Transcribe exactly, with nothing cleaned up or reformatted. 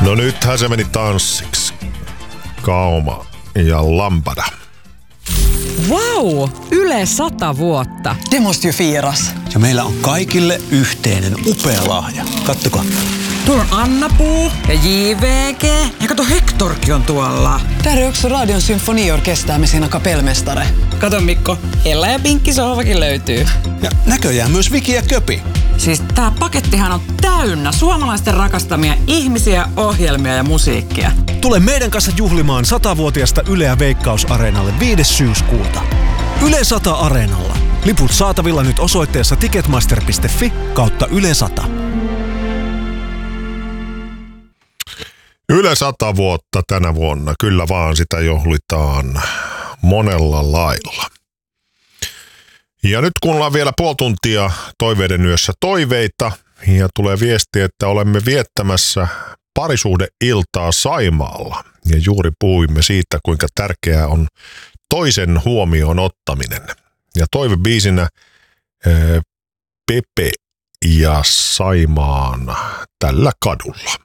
No nythän se meni tanssiksi. Kauma ja Lambada. Vau! Yle sata vuotta. Det måste ju firas. Ja meillä on kaikille yhteinen upea lahja. Kattokaa. Tuolla on Anna-Puu ja J V G. Ja kato, Hektorkin on tuolla. Där är också Radion symfoniorkester med sina kapellmästare. Kato Mikko, Ella ja Pinkki sohvakin löytyy. Ja näköjään myös Viki ja Köpi. Siis tää pakettihan on täynnä suomalaisten rakastamia ihmisiä, ohjelmia ja musiikkia. Tule meidän kanssa juhlimaan satavuotiaasta Yleä Veikkaus-areenalle viides syyskuuta. Yle sata Areenalla. Liput saatavilla nyt osoitteessa ticketmaster piste fi kautta Yle sata. Yle sata vuotta tänä vuonna. Kyllä vaan sitä juhlitaan monella lailla. Ja nyt kun ollaan vielä puoli tuntia toiveiden yössä toiveita ja tulee viesti, että olemme viettämässä parisuhdeiltaa Saimaalla. Ja juuri puhuimme siitä, kuinka tärkeää on toisen huomioon ottaminen. Ja toivebiisinä Pepe ja Saimaan tällä kadulla.